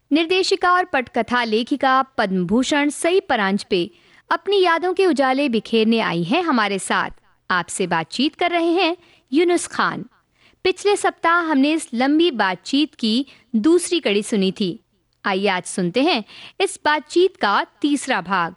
निर्देशिका और पटकथा लेखिका पद्म भूषण सई परांजपे अपनी यादों के उजाले बिखेरने आई हैं हमारे साथ। आपसे बातचीत कर रहे हैं यूनुस खान। पिछले सप्ताह हमने इस लंबी बातचीत की दूसरी कड़ी सुनी थी। आइए आज सुनते हैं इस बातचीत का तीसरा भाग।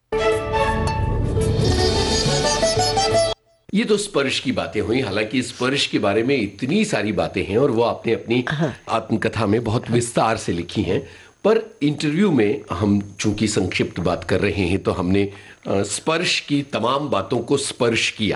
ये तो स्पर्श की बातें हुई। हालांकि स्पर्श के बारे में इतनी सारी बातें हैं और वो आपने अपनी आत्मकथा में बहुत विस्तार से लिखी हैं, पर इंटरव्यू में हम चूंकि संक्षिप्त बात कर रहे हैं तो हमने स्पर्श की तमाम बातों को स्पर्श किया।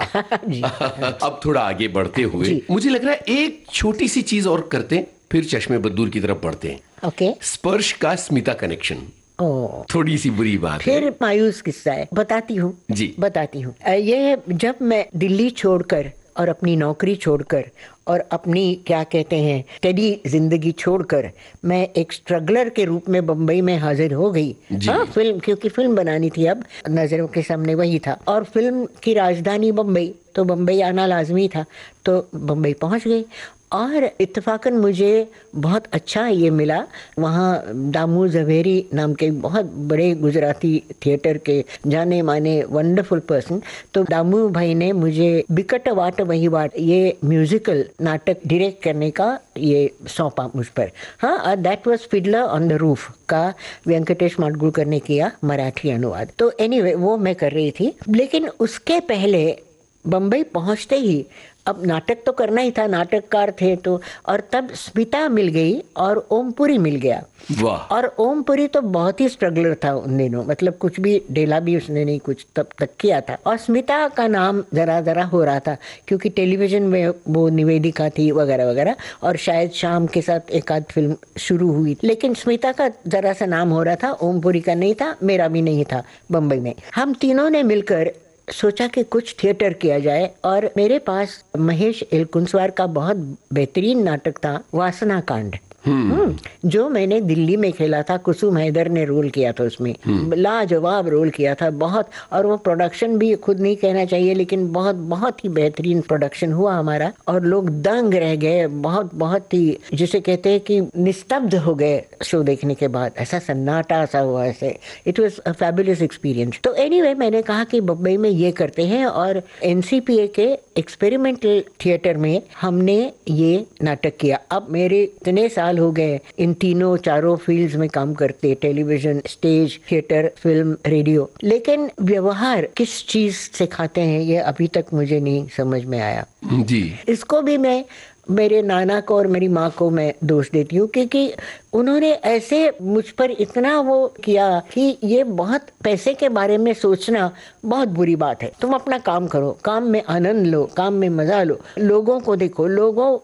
अब थोड़ा आगे बढ़ते हुए मुझे लग रहा है एक छोटी सी चीज और करते हैं, फिर चश्मे बदूर की तरफ बढ़ते हैं। स्पर्श का स्मिता कनेक्शन थोड़ी सी बुरी बात फिर मायूस किस्सा है, बताती हूँ जी। बताती हूँ। ये जब मैं दिल्ली छोड़कर और अपनी नौकरी छोड़कर और अपनी क्या कहते हैं टेडी जिंदगी छोड़कर मैं एक स्ट्रगलर के रूप में बम्बई में हाजिर हो गई। फिल्म, क्योंकि फिल्म बनानी थी, अब नजरों के सामने वही था और फिल्म की राजधानी बम्बई, तो बम्बई आना लाजमी था, तो बम्बई पहुंच गई। और इत्तेफाकन मुझे बहुत अच्छा ये मिला, वहाँ दामू ज़वेरी नाम के बहुत बड़े गुजराती थिएटर के जाने माने वंडरफुल पर्सन, तो दामू भाई ने मुझे बिकट वाट वही वाट ये म्यूजिकल नाटक डायरेक्ट करने का ये सौंपा मुझ पर। हाँ, that was Fiddler on the roof का वेंकटेश माडगुळकर ने किया मराठी अनुवाद। तो एनीवे वो मैं कर रही थी, लेकिन उसके पहले बम्बई पहुँचते ही अब नाटक तो करना ही था, नाटककार थे तो, और तब स्मिता मिल गई और ओमपुरी मिल गया। वाह। और ओमपुरी तो बहुत ही स्ट्रगलर था उन दिनों, मतलब कुछ भी ढेला भी उसने नहीं कुछ तब तक किया था। और स्मिता का नाम जरा जरा हो रहा था क्योंकि टेलीविजन में वो निवेदिका थी वगैरह वगैरह, और शायद शाम के साथ एक आध फिल्म शुरू हुई, लेकिन स्मिता का जरा सा नाम हो रहा था, ओमपुरी का नहीं था, मेरा भी नहीं था बम्बई में। हम तीनों ने मिलकर सोचा कि कुछ थिएटर किया जाए, और मेरे पास महेश एलकुंचवार का बहुत बेहतरीन नाटक था वासना कांड, जो मैंने दिल्ली में खेला था। कुसुम हैदर ने रोल किया था उसमें, लाजवाब रोल किया था बहुत, और वो प्रोडक्शन भी खुद नहीं कहना चाहिए लेकिन बहुत बहुत ही बेहतरीन प्रोडक्शन हुआ हमारा, और लोग दंग रह गए, बहुत बहुत ही जिसे कहते हैं कि निस्तब्ध हो गए शो देखने के बाद, ऐसा सन्नाटा सा हुआ ऐसे। It was a fabulous experience. तो एनीवे मैंने कहा कि बम्बई में ये करते हैं, और एनसीपीए के एक्सपेरिमेंटल थिएटर में हमने ये नाटक किया। अब मेरे इतने साल हो गए इन तीनों चारों फील्ड्स में काम करते, television, stage, theatre, film, radio, लेकिन व्यवहार किस चीज सिखाते हैं ये अभी तक मुझे नहीं समझ में आया जी। इसको भी मैं मेरे नाना को और मेरी माँ को मैं दोष देती हूँ, क्योंकि उन्होंने ऐसे मुझ पर इतना वो किया कि ये बहुत पैसे के बारे में सोचना बहुत बुरी बात है। तुम अपना काम करो, काम में आनंद लो, काम में मजा लो, लोगों को देखो, लोगों